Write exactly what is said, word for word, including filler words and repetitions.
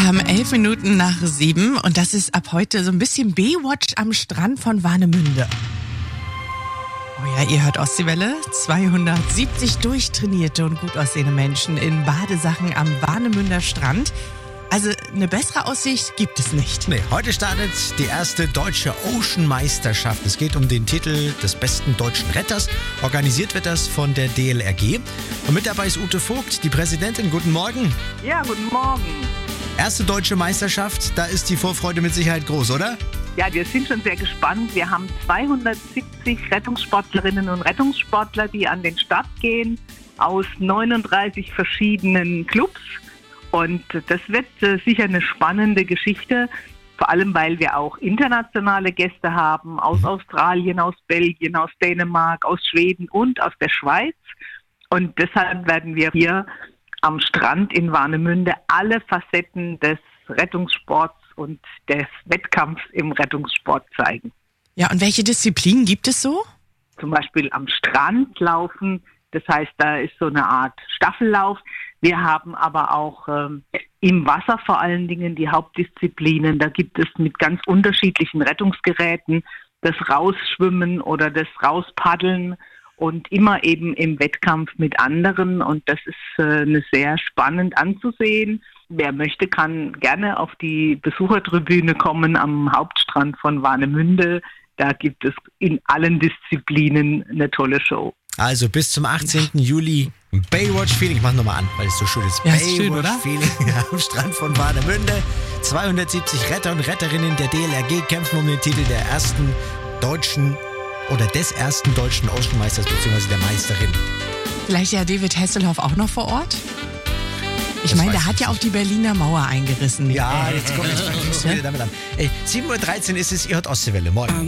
haben elf Minuten nach sieben und das ist ab heute so ein bisschen Baywatch am Strand von Warnemünde. Oh ja, ihr hört Ostseewelle. zweihundertsiebzig durchtrainierte und gut aussehende Menschen in Badesachen am Warnemünder Strand. Also eine bessere Aussicht gibt es nicht. Nee, heute startet die erste deutsche Ocean-Meisterschaft. Es geht um den Titel des besten deutschen Retters. Organisiert wird das von der D L R G. Und mit dabei ist Ute Vogt, die Präsidentin. Guten Morgen. Ja, guten Morgen. Erste deutsche Meisterschaft, da ist die Vorfreude mit Sicherheit groß, oder? Ja, wir sind schon sehr gespannt. Wir haben zweihundertsiebzig Rettungssportlerinnen und Rettungssportler, die an den Start gehen, aus neununddreißig verschiedenen Clubs. Und das wird äh, sicher eine spannende Geschichte, vor allem weil wir auch internationale Gäste haben, aus Australien, aus Belgien, aus Dänemark, aus Schweden und aus der Schweiz. Und deshalb werden wir hier am Strand in Warnemünde alle Facetten des Rettungssports und des Wettkampfs im Rettungssport zeigen. Ja, und welche Disziplinen gibt es so? Zum Beispiel am Strand laufen, das heißt, da ist so eine Art Staffellauf. Wir haben aber auch ähm, im Wasser vor allen Dingen die Hauptdisziplinen. Da gibt es mit ganz unterschiedlichen Rettungsgeräten das Rausschwimmen oder das Rauspaddeln und immer eben im Wettkampf mit anderen. Und das ist äh, eine sehr spannend anzusehen. Wer möchte, kann gerne auf die Besuchertribüne kommen am Hauptstrand von Warnemünde. Da gibt es in allen Disziplinen eine tolle Show. Also bis zum achtzehnten Juli Baywatch-Feeling. Ich mach nochmal an, weil es so schön ist. Ja, ist schön, oder? Baywatch-Feeling am Strand von Warnemünde. zweihundertsiebzig Retter und Retterinnen der D L R G kämpfen um den Titel der ersten deutschen oder des ersten deutschen Ocean-Meisters bzw. der Meisterin. Vielleicht ja David Hasselhoff auch noch vor Ort? Ich Das meine, weiß der hat ich ja auch nicht. die Berliner Mauer eingerissen. Ja, Äh, jetzt kommt jetzt fängst du wieder damit an. Ey, sieben Uhr dreizehn ist es, ihr hört Ostseewelle. Morgen.